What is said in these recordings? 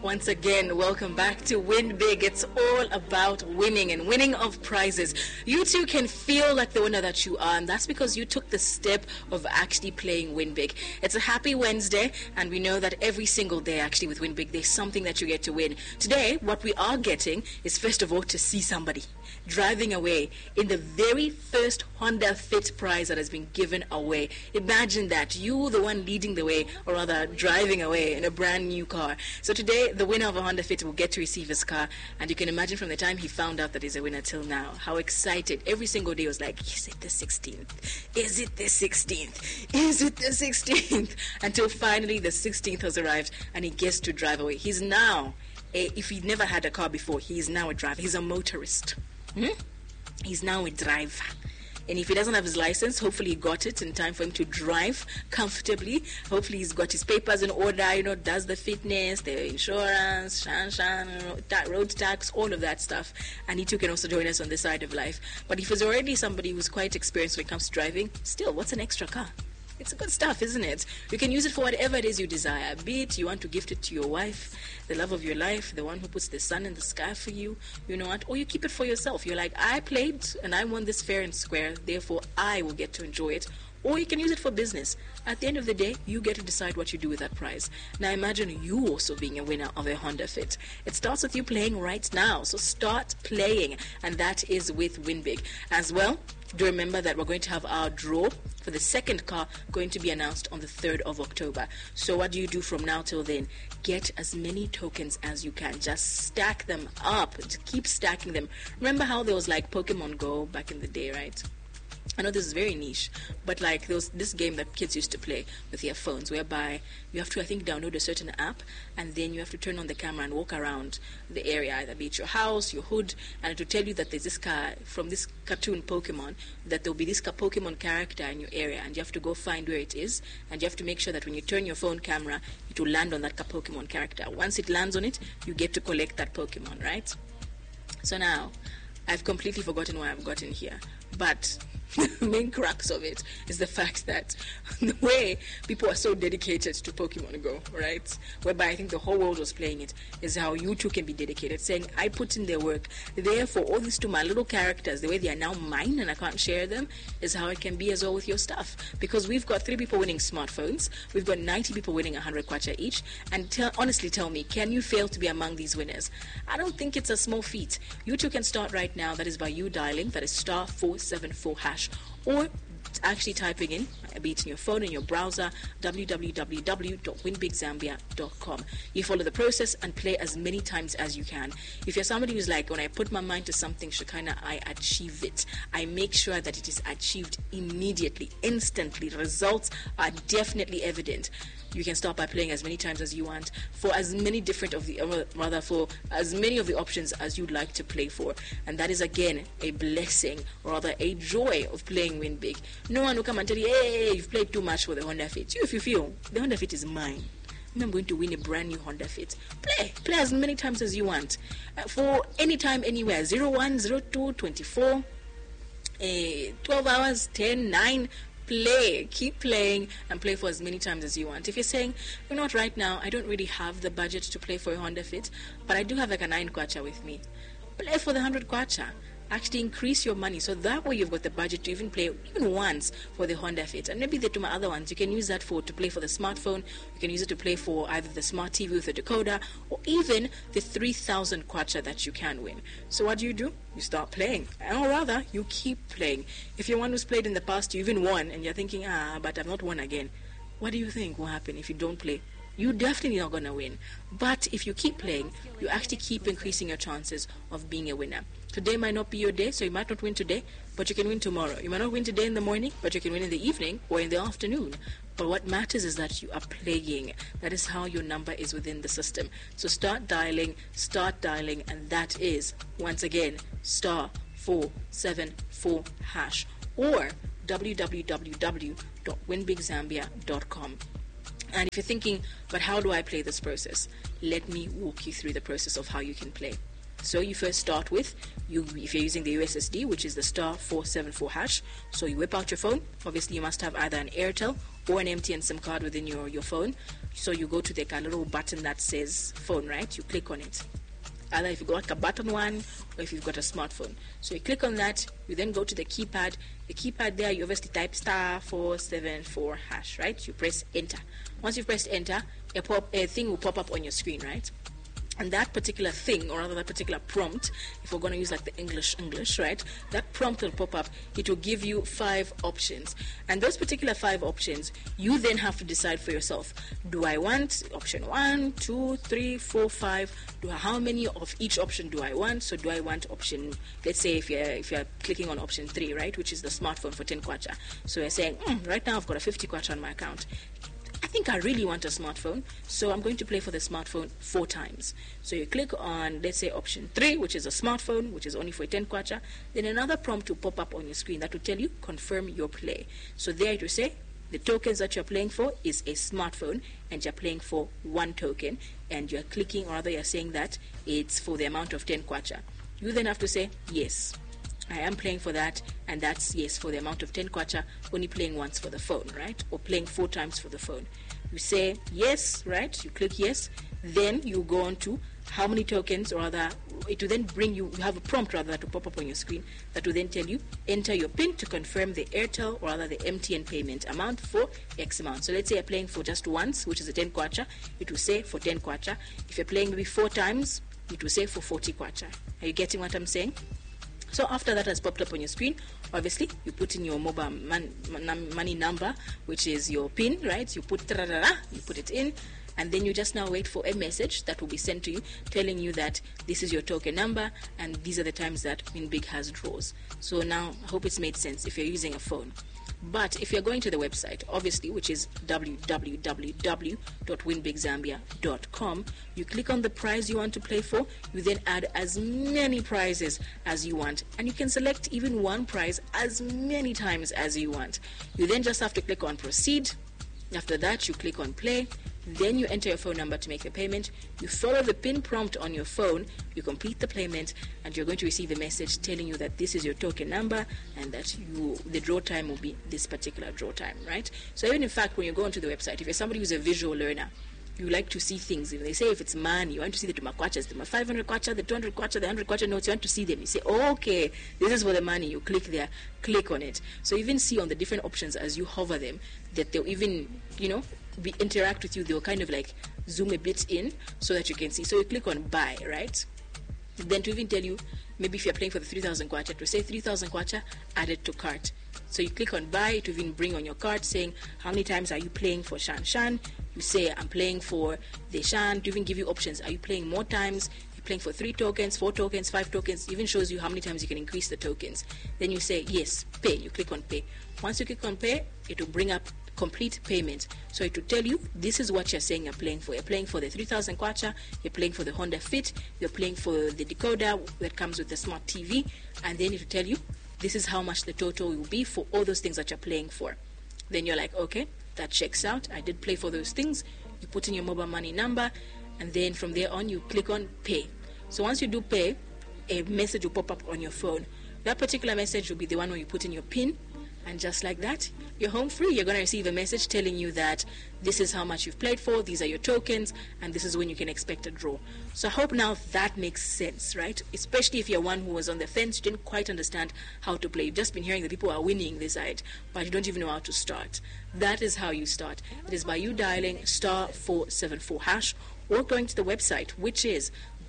Once again, welcome back to Win Big. It's all about winning and winning of prizes. You too can feel like the winner that you are, and that's because you took the step of actually playing Win Big. It's a happy Wednesday, and we know that every single day actually with Win Big, there's something that you get to win. Today, what we are getting is first of all to see somebody driving away in the very first Honda Fit prize that has been given away. Imagine that, you the one leading the way, or rather driving away in a brand new car. So today, the winner of a Honda Fit will get to receive his car, and you can imagine from the time he found out that he's a winner till now, how excited every single day was like, is it the 16th? Is it the 16th? Is it the 16th? Until finally the 16th has arrived and he gets to drive away. He's now, if he never had a car before, he's now a driver. He's a motorist. He's now a driver. And if he doesn't have his license, hopefully he got it in time for him to drive comfortably. Hopefully he's got his papers in order, does the fitness, the insurance, road tax, all of that stuff. And he too can also join us on this side of life. But if he's already somebody who's quite experienced when it comes to driving, still, what's an extra car? It's good stuff, isn't it? You can use it for whatever it is you desire. Be it you want to gift it to your wife, the love of your life, the one who puts the sun in the sky for you, you know what? Or you keep it for yourself. You're like, I played and I won this fair and square, therefore I will get to enjoy it. Or you can use it for business. At the end of the day, you get to decide what you do with that prize. Now imagine you also being a winner of a Honda Fit. It starts with you playing right now. So start playing, and that is with Win Big. As well, do remember that we're going to have our draw for the second car going to be announced on the 3rd of October. So what do you do from now till then? Get as many tokens as you can. Just stack them up. Keep stacking them. Remember how there was like Pokemon Go back in the day, right? I know this is very niche, but like there was this game that kids used to play with their phones, whereby you have to, I think, download a certain app, and then you have to turn on the camera and walk around the area, either be it your house, your hood, and to tell you that there's this car from this cartoon Pokemon, that there'll be this Pokemon character in your area, and you have to go find where it is, and you have to make sure that when you turn your phone camera, it will land on that Pokemon character. Once it lands on it, you get to collect that Pokemon, right? So now, I've completely forgotten why I've gotten here, but the main crux of it is the fact that the way people are so dedicated to Pokemon Go, right, whereby I think the whole world was playing it, is how you too can be dedicated, saying, I put in their work, therefore all this to my little characters, the way they are now mine and I can't share them, is how it can be as well with your stuff. Because we've got 3 people winning smartphones, we've got 90 people winning 100 kwacha each, and honestly tell me, can you fail to be among these winners? I don't think it's a small feat. You too can start right now. That is by you dialing, that is *474#, or actually typing in, be it in your phone, in your browser, www.winbigzambia.com. You follow the process and play as many times as you can. If you're somebody who's like, when I put my mind to something, Shekinah, I achieve it. I make sure that it is achieved immediately, instantly. Results are definitely evident. You can start by playing as many times as you want, for as many different of the, for as many of the options as you'd like to play for. And that is again a blessing, or rather a joy of playing Win Big. No one will come and tell you, hey, you've played too much for the Honda Fit. You, if you feel the Honda Fit is mine, I'm going to win a brand new Honda Fit. Play as many times as you want, for any time, anywhere. 01, 02, 24, 12 hours, 10, 9. Play, keep playing, and play for as many times as you want. If you're saying, you know what, right now I don't really have the budget to play for a Honda Fit, but I do have like a 9 kwacha with me, play for the 100 kwacha. Actually increase your money, so that way you've got the budget to even play even once for the Honda Fit. And maybe the 2 other ones you can use that to play for the smartphone. You can use it to play for either the smart TV with a decoder, or even the 3,000 kwacha that you can win. So what do? You start playing, or rather you keep playing. If you're one who's played in the past, you even won, and you're thinking, but I've not won again, what do you think will happen if you don't play? You're definitely not going to win. But if you keep playing, you actually keep increasing your chances of being a winner. Today might not be your day, so you might not win today, but you can win tomorrow. You might not win today in the morning, but you can win in the evening or in the afternoon. But what matters is that you are playing. That is how your number is within the system. So start dialing, and that is, once again, *474# or www.winbigzambia.com. And if you're thinking, but how do I play this process? Let me walk you through the process of how you can play. So you first start with, if you're using the USSD, which is the *474#. So you whip out your phone. Obviously, you must have either an Airtel or an MTN SIM card within your phone. So you go to the little button that says phone, right? You click on it. Either if you've got like a button one or if you've got a smartphone. So you click on that, you then go to the keypad. The keypad there, you obviously type *474#, right? You press enter. Once you've pressed enter, a thing will pop up on your screen, right? And that particular thing, or rather that particular prompt, if we're going to use like the English, right? That prompt will pop up. It will give you 5 options. And those particular 5 options, you then have to decide for yourself. Do I want option 1, 2, 3, 4, 5? How many of each option do I want? So do I want option, let's say if you're clicking on option 3, right? Which is the smartphone for 10 kwacha. So you're saying, right now I've got a 50 kwacha on my account. I think I really want a smartphone, so I'm going to play for the smartphone 4 times. So you click on, let's say, option 3, which is a smartphone, which is only for 10 kwacha. Then another prompt will pop up on your screen that will tell you, confirm your play. So there it will say, the tokens that you're playing for is a smartphone, and you're playing for 1 token, and you're clicking, or rather you're saying that it's for the amount of 10 kwacha. You then have to say, yes, I am playing for that, and that's yes for the amount of 10 kwacha, only playing once for the phone, right? Or playing 4 times for the phone. You say yes, right? You click yes, then you go on to how many tokens, or rather, it will then bring you have a prompt rather to pop up on your screen that will then tell you, enter your PIN to confirm the Airtel or rather the MTN payment amount for X amount. So let's say you're playing for just once, which is a 10 kwacha, it will say for 10 kwacha. If you're playing maybe 4 times, it will say for 40 kwacha. Are you getting what I'm saying? So after that has popped up on your screen, obviously you put in your mobile money number, which is your PIN, right? You put it in, and then you just now wait for a message that will be sent to you telling you that this is your token number and these are the times that WinBig has draws. So now I hope it's made sense if you're using a phone. But if you're going to the website, obviously, which is www.winbigzambia.com, you click on the prize you want to play for, you then add as many prizes as you want, and you can select even one prize as many times as you want. You then just have to click on proceed. After that, you click on play. Then you enter your phone number to make the payment. You follow the PIN prompt on your phone, you complete the payment, and you're going to receive a message telling you that this is your token number and that the draw time will be this particular draw time, right? So even in fact, when you go onto the website, if you're somebody who's a visual learner, you like to see things. If they say if it's money, you want to see the tumakwachas, the 500 kwacha, the 200 kwacha, the 100 kwacha notes, you want to see them. You say, oh, okay, this is for the money. You click there, click on it. So even see on the different options as you hover them that they'll even, interact with you. They'll kind of like zoom a bit in so that you can see. So you click on buy, right? Then to even tell you, maybe if you're playing for the 3,000 kwacha, to say 3,000 kwacha added to cart. So you click on buy to even bring on your card saying how many times are you playing for Shan. You say I'm playing for the Shan, to even give you options. Are you playing more times? You're playing for 3 tokens, 4 tokens, 5 tokens, even shows you how many times you can increase the tokens. Then you say yes, pay. You click on pay. Once you click on pay, it will bring up complete payment. So it will tell you this is what you're saying you're playing for. You're playing for the 3,000 kwacha, you're playing for the Honda Fit, you're playing for the decoder that comes with the smart TV, and then it will tell you this is how much the total will be for all those things that you're playing for. Then you're like, okay, that checks out. I did play for those things. You put in your mobile money number, and then from there on you click on pay. So once you do pay, a message will pop up on your phone. That particular message will be the one where you put in your PIN, and just like that, you're home free. You're going to receive a message telling you that this is how much you've played for, these are your tokens, and this is when you can expect a draw. So I hope now that makes sense, right? Especially if you're one who was on the fence, you didn't quite understand how to play. You've just been hearing that people are winning this side, but you don't even know how to start. That is how you start. It is by you dialing *474# or going to the website, which is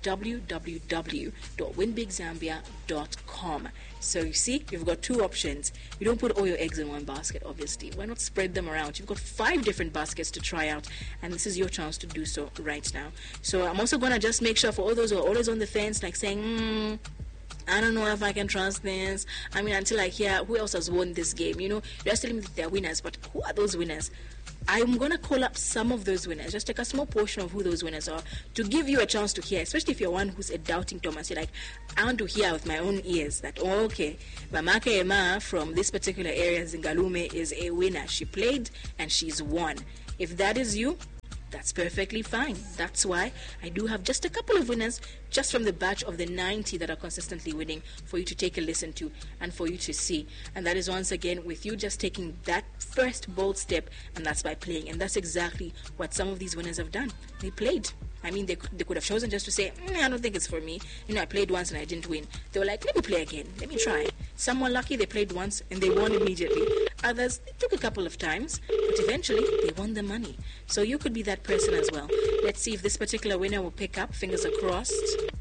www.winbigzambia.com. So you see, you've got 2 options. You don't put all your eggs in one basket, obviously. Why not spread them around? You've got 5 different baskets to try out, and this is your chance to do so right now. So I'm also going to just make sure for all those who are always on the fence, like saying, I don't know if I can trust this. I mean, until I hear who else has won this game. You're just telling me that they're winners, but who are those winners? I'm going to call up some of those winners, just take a small portion of who those winners are to give you a chance to hear, especially if you're one who's a doubting Thomas. You're like, I want to hear with my own ears that, okay, Mamaka Emma from this particular area, Zingalume, is a winner. She played and she's won. If that is you, That's perfectly fine. That's why I do have just a couple of winners just from the batch of the 90 that are consistently winning for you to take a listen to and for you to see. And that is once again with you just taking that first bold step, and that's by playing. And that's exactly what some of these winners have done. They played. I mean, they could have chosen just to say, I don't think it's for me. I played once and I didn't win. They were like, let me play again. Let me try. Some were lucky, they played once and they won immediately. Others, it took a couple of times, but eventually they won the money. So you could be that person as well. Let's see if this particular winner will pick up. Fingers are crossed.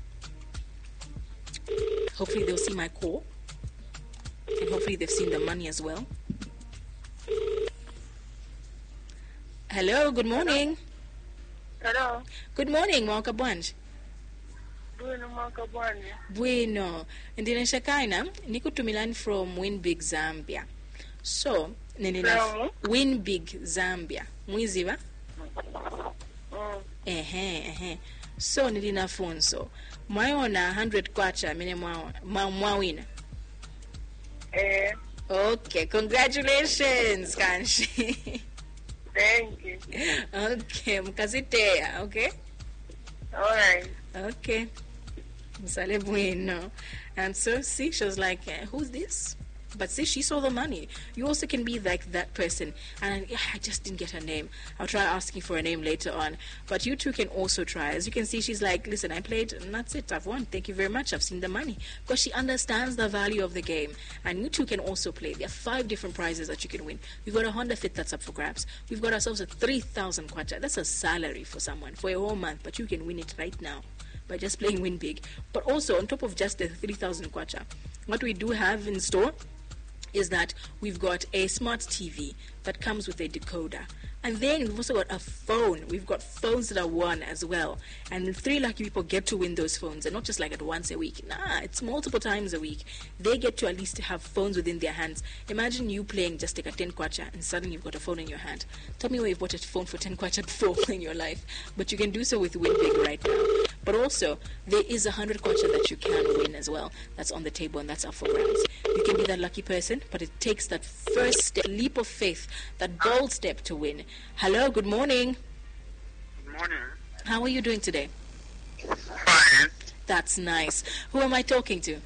Hopefully they'll see my call. And hopefully they've seen the money as well. Hello, good morning. Hello. Good morning, Mwaka Bwanji. Bueno, Mwaka Bwanji. Bueno. Ndine Shakaina, nikutumilani from Winbig, Zambia. So, From? Winbig, Zambia. Mwiziva? So, nilina funso. Mwaiona 100 kwacha, mine mwawina. Okay, congratulations, Kanshi. Thank you. Okay, mkazitea, okay? Alright. Okay. Msale bueno. And so, see, she was like, who's this? But see, she saw the money. You also can be like that person. And I just didn't get her name. I'll try asking for a name later on. But you too can also try. As you can see, she's like, listen, I played and that's it. I've won. Thank you very much. I've seen the money. Because she understands the value of the game. And you too can also play. There are 5 different prizes that you can win. We've got a Honda Fit that's up for grabs. We've got ourselves a 3,000 kwacha. That's a salary for someone for a whole month. But you can win it right now by just playing Win Big. But also, on top of just the 3,000 kwacha, what we do have in store is that we've got a smart TV that comes with a decoder. And then we've also got a phone. We've got phones that are won as well. And 3 lucky people get to win those phones. And not just like at once a week. Nah, it's multiple times a week. They get to at least have phones within their hands. Imagine you playing just like a 10 kwacha and suddenly you've got a phone in your hand. Tell me where you've bought a phone for 10 kwacha before in your life. But you can do so with Win Big right now. But also, there is 100 kwacha that you can win as well. That's on the table and that's up for grabs. You can be that lucky person, but it takes that first step, leap of faith, that bold step to win. Hello, good morning. Good morning. How are you doing today? Fine. That's nice. Who am I talking to?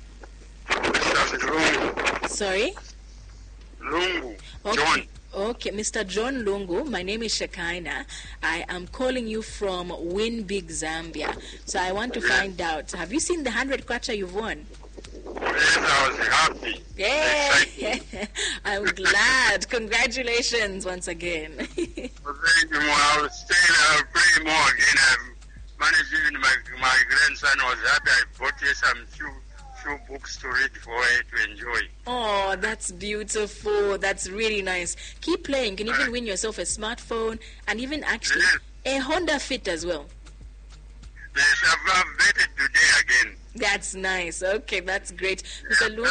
Mr. Lungu. Sorry? Lungu. Okay. John. Okay, Mr. John Lungu, my name is Shakaina. I am calling you from Win Big, Zambia. So I want to find out, have you seen the 100 kwacha you've won? Yes, I was happy. Yeah, I'm glad. Congratulations once again. Well, thank you more. I'll play more again. I'm managing my grandson was happy. I bought you some few books to read for her to enjoy. Oh, that's beautiful. That's really nice. Keep playing. You can even win yourself a smartphone and even actually a Honda Fit as well. Yes, I've bet it today again. That's nice. Okay, that's great. Mr. Lu.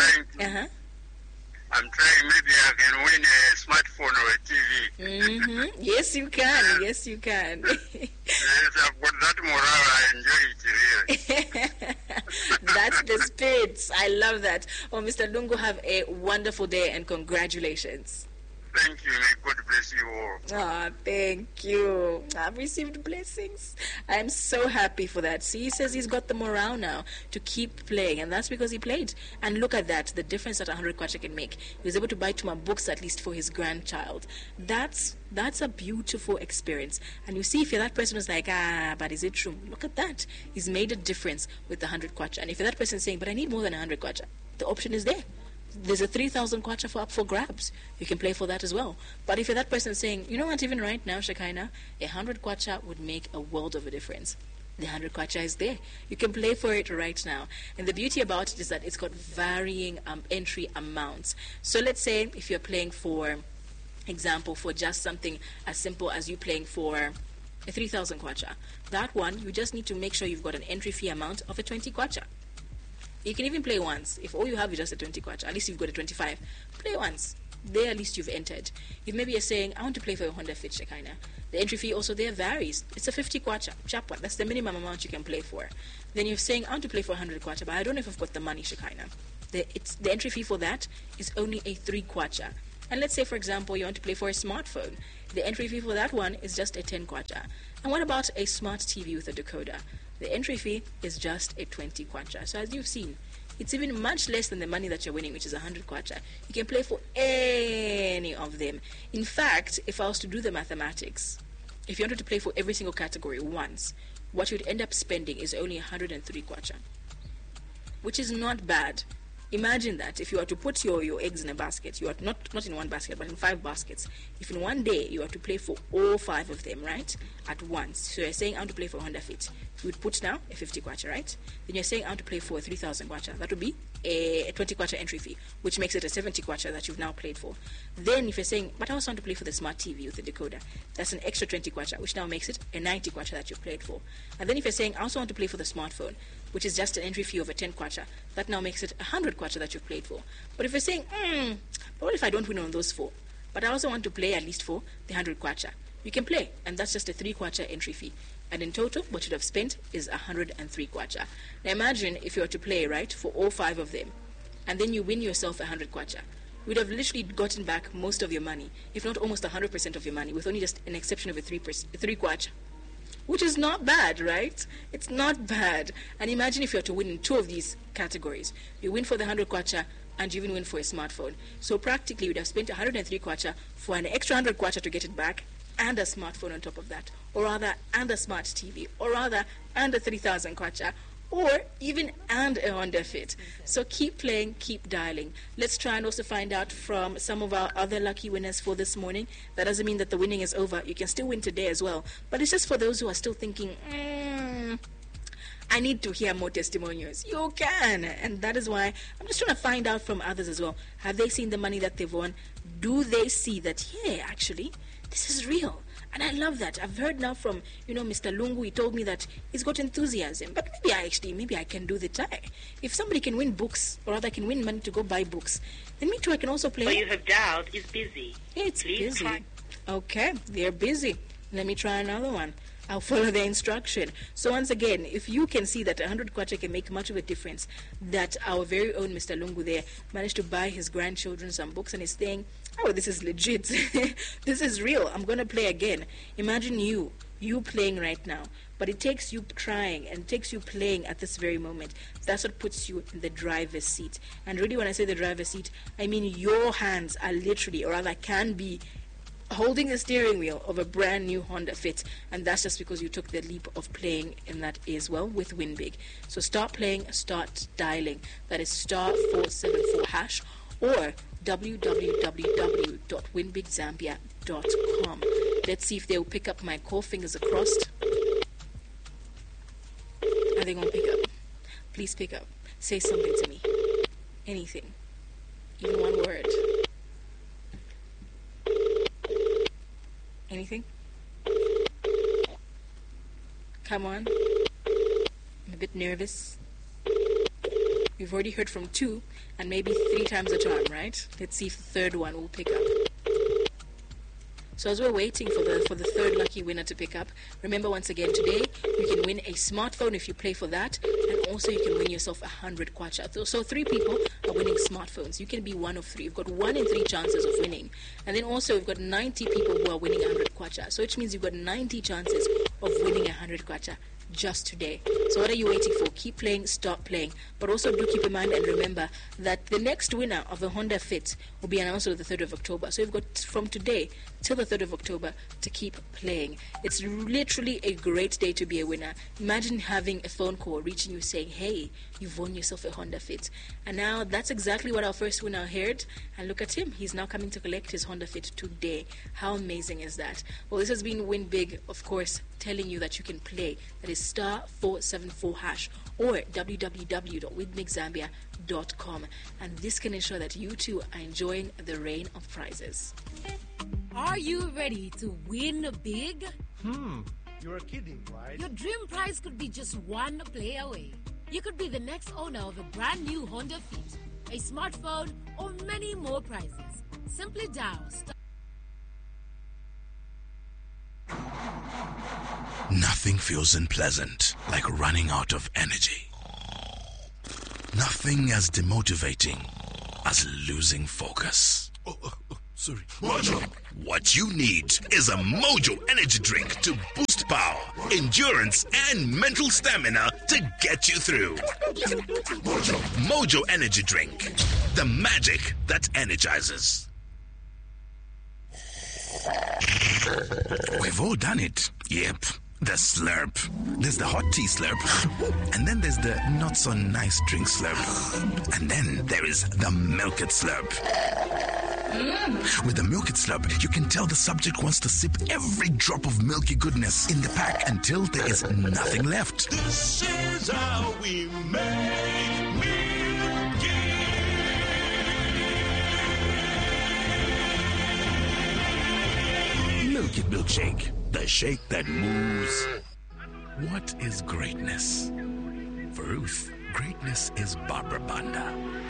I'm trying. Maybe I can win a smartphone or a TV. Yes, you can. Yes, you can. Yes, I've got that morale. I enjoy it really. That's the spirit. I love that. Oh, Mr. Lungu, have a wonderful day and congratulations. Thank you. May God bless you all. Ah, thank you. I've received blessings. I'm so happy for that. See, he says he's got the morale now to keep playing, and that's because he played. And look at that, the difference that 100 kwacha can make. He was able to buy Tuma books at least for his grandchild. That's a beautiful experience. And you see, if you're that person who's like, but is it true? Look at that. He's made a difference with the 100 kwacha. And if you're that person saying, but I need more than 100 kwacha, the option is there. There's a 3,000 kwacha for up for grabs. You can play for that as well. But if you're that person saying, you know what, even right now, Shakaina, 100 kwacha would make a world of a difference. The 100 kwacha is there. You can play for it right now. And the beauty about it is that it's got varying entry amounts. So let's say if you're playing for example, for just something as simple as you playing for a 3,000 kwacha. That one, you just need to make sure you've got an entry fee amount of a 20 kwacha. You can even play once. If all you have is just a 20 kwacha, at least you've got a 25. Play once. There, at least you've entered. If maybe you're saying, I want to play for a Honda Fit, Shakaina, the entry fee also there varies. It's a 50 kwacha, chapwa. That's the minimum amount you can play for. Then you're saying, I want to play for 100 kwacha, but I don't know if I've got the money, Shakaina. The entry fee for that is only a 3 kwacha. And let's say, for example, you want to play for a smartphone. The entry fee for that one is just a 10 kwacha. And what about a smart TV with a decoder? The entry fee is just a 20 kwacha. So as you've seen, it's even much less than the money that you're winning, which is 100 kwacha. You can play for any of them. In fact, if I was to do the mathematics, if you wanted to play for every single category once, what you'd end up spending is only 103 kwacha, which is not bad. Imagine that if you were to put your eggs in a basket, you are not in one basket, but in 5 baskets. If in one day you are to play for all 5 of them, right, at once. So you're saying I want to play for Honda Fit. You would put now a 50 kwacha, right? Then you're saying I want to play for 3,000 kwacha. That would be a 20 kwacha entry fee, which makes it a 70 kwacha that you've now played for. Then if you're saying, but I also want to play for the smart TV with the decoder, that's an extra 20 kwacha, which now makes it a 90 kwacha that you've played for. And then if you're saying I also want to play for the smartphone, which is just an entry fee of a 10 kwacha, that now makes it 100 kwacha that you've played for. But if you're saying, but what if I don't win on those 4? But I also want to play at least for the 100 kwacha. You can play, and that's just a 3 kwacha entry fee. And in total, what you'd have spent is 103 kwacha. Now imagine if you were to play, right, for all 5 of them, and then you win yourself 100 kwacha. You would have literally gotten back most of your money, if not almost 100% of your money, with only just an exception of a 3 kwacha. Which is not bad, right? It's not bad. And imagine if you were to win in 2 of these categories. You win for the 100 kwacha, and you even win for a smartphone. So practically, you would have spent 103 kwacha for an extra 100 kwacha to get it back, and a smartphone on top of that, or rather, and a smart TV, or rather, and a 3,000 kwacha, or even and a Honda Fit. So keep playing, keep dialing. Let's try and also find out from some of our other lucky winners for this morning. That doesn't mean that the winning is over. You can still win today as well. But it's just for those who are still thinking, I need to hear more testimonials. You can. And that is why I'm just trying to find out from others as well. Have they seen the money that they've won? Do they see that, yeah, actually, this is real? And I love that. I've heard now from, Mr. Lungu. He told me that he's got enthusiasm. But maybe I can do the tie. If somebody can win books, or rather can win money to go buy books, then me too, I can also play. What you have dialed is busy. It's Please busy. Okay, they're busy. Let me try another one. I'll follow the instruction. So once again, if you can see that 100 kwacha can make much of a difference, that our very own Mr. Lungu there managed to buy his grandchildren some books and is saying, oh, this is legit. This is real. I'm going to play again. Imagine you playing right now. But it takes you trying and it takes you playing at this very moment. That's what puts you in the driver's seat. And really, when I say the driver's seat, I mean your hands are literally, or rather can be, holding the steering wheel of a brand new Honda Fit, and that's just because you took the leap of playing in that as well with Win Big. So start playing, start dialing. That is *474# or www.winbigzambia.com. Let's see if they'll pick up my call. Fingers crossed. Are they going to pick up? Please pick up. Say something to me. Anything. Even one word. Anything? Come on. I'm a bit nervous. We've already heard from 2 and maybe 3 times the charm, right? Let's see if the third one will pick up. So as we're waiting for the third lucky winner to pick up, remember once again today, you can win a smartphone if you play for that, and also you can win yourself 100 kwacha. So 3 people are winning smartphones. You can be one of 3. You've got 1 in 3 chances of winning. And then also we've got 90 people who are winning 100 kwacha. So which means you've got 90 chances of winning 100 kwacha just today. So what are you waiting for? Keep playing, stop playing. But also do keep in mind and remember that the next winner of the Honda Fit will be announced on the 3rd of October. So you've got from today till the 3rd of October to keep playing. It's literally a great day to be a winner. Imagine having a phone call reaching you saying, hey, you've won yourself a Honda Fit. And now that's exactly what our first winner heard. And look at him. He's now coming to collect his Honda Fit today. How amazing is that? Well, this has been Win Big, of course, telling you that you can play. That is *474# or www.winbigzambia.com. And this can ensure that you too are enjoying the rain of prizes. Are you ready to win big? You're kidding, right? Your dream prize could be just one play away. You could be the next owner of a brand new Honda Fit, a smartphone, or many more prizes. Simply dial Nothing feels unpleasant like running out of energy. Nothing as demotivating as losing focus. Sorry. Mojo. What you need is a Mojo energy drink to boost power, endurance, and mental stamina to get you through. Mojo energy drink. The magic that energizes. We've all done it. Yep. The slurp. There's the hot tea slurp. And then there's the not so nice drink slurp. And then there is the milk it slurp. With the milk it slurp, you can tell the subject wants to sip every drop of milky goodness in the pack until there is nothing left. This is how we make Milk It Milkshake, the shake that moves. What is greatness? For Ruth, greatness is Barbara Banda.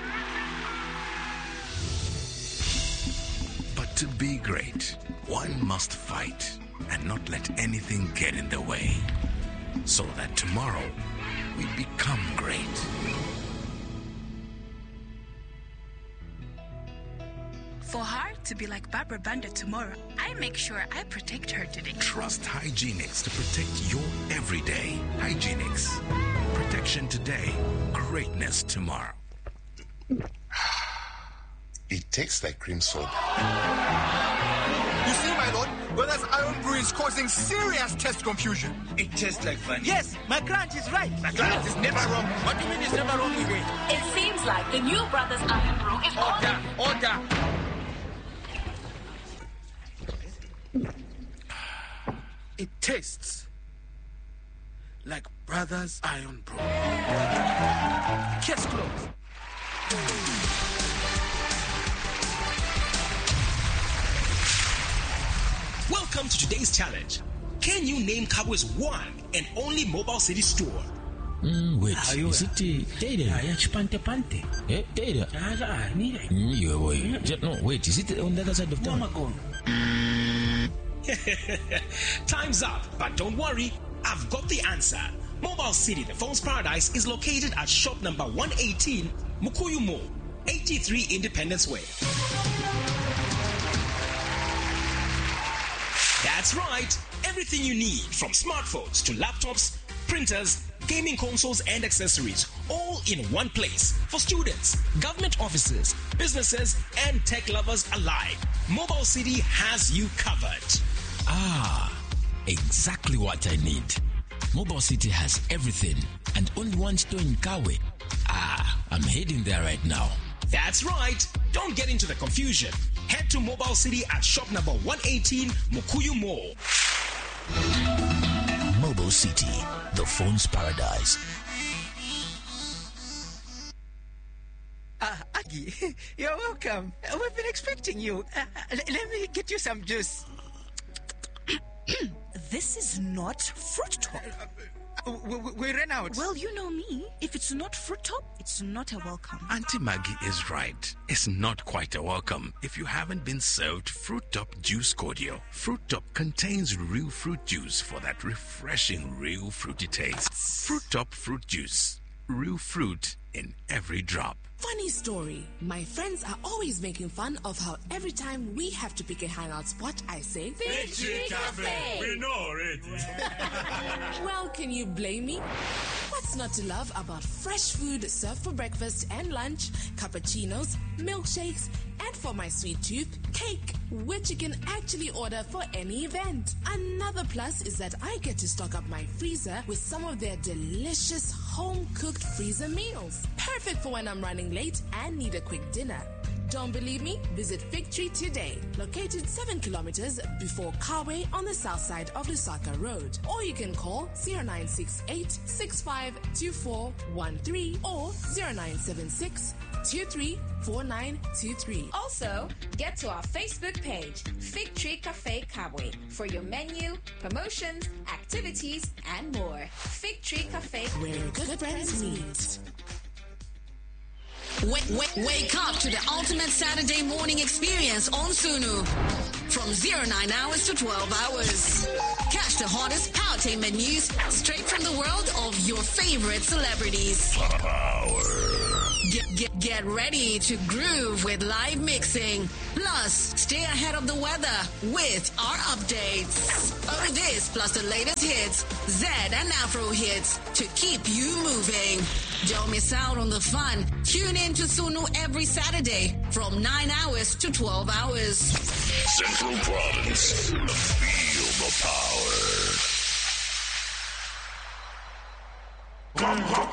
But to be great, one must fight and not let anything get in the way, so that tomorrow we become great. For her to be like Barbara Banda tomorrow, I make sure I protect her today. Trust Hygienix to protect your everyday. Hygienix. Protection today, greatness tomorrow. It tastes like cream soda. You see, my lord, Brothers Iron Brew is causing serious test confusion. It tastes like fun. Yes, my client is right. My client is never wrong. What do you mean it's never wrong again? It seems like the new Brothers Iron Brew is Order. It tastes like Brothers Iron Brew. Case closed. Welcome to today's challenge. Can you name Kabwe's one and only Mobile City store? Wait, is it Data? Chipante Pante. Eh, Data? No, wait, is it on the other side of town? Time's up, but don't worry, I've got the answer. Mobile City, the phone's paradise, is located at shop number 118, Mukuyu Mall, 83 Independence Way. That's right, everything you need, from smartphones to laptops, printers, gaming consoles and accessories, all in one place for students, government offices, businesses, and tech lovers alike. Mobile City has you covered. Exactly what I need. Mobile City has everything and only one store in Kawe. I'm heading there right now. That's right. Don't get into the confusion. Head to Mobile City at shop number 118, Mukuyu Mall. Mobile City, the phone's paradise. Aggie, you're welcome. We've been expecting you. Let me get you some juice. This is not Fruit Top. We ran out. Well, you know me. If it's not Fruit Top, it's not a welcome. Auntie Maggie is right. It's not quite a welcome if you haven't been served Fruit Top Juice Cordial. Fruit Top contains real fruit juice for that refreshing, real fruity taste. Fruit Top Fruit Juice. Real fruit in every drop. Funny story. My friends are always making fun of how every time we have to pick a hangout spot, I say, Fig Tree Cafe. We know already. Well, can you blame me? What's not to love about fresh food served for breakfast and lunch, cappuccinos, milkshakes, and for my sweet tooth, cake, which you can actually order for any event. Another plus is that I get to stock up my freezer with some of their delicious home-cooked freezer meals. Perfect for when I'm running late and need a quick dinner. Don't believe me? Visit Fig Tree today, located 7 kilometers before Kawe on the south side of Lusaka Road. Or you can call 0968-652413 or 0976-234923. Also, get to our Facebook page, Fig Tree Cafe Kabwe, for your menu, promotions, activities, and more. Fig Tree Cafe, where good friends meet. Wake up to the ultimate Saturday morning experience on Sunu. From 09 hours to 12 hours. Catch the hottest powertainment news straight from the world of your favorite celebrities. Power. Get ready to groove with live mixing. Plus, stay ahead of the weather with our updates. Oh, this plus the latest hits, Z and Afro hits to keep you moving. Don't miss out on the fun. Tune in to Sunu every Saturday from 9 hours to 12 hours. Central Province, feel the power.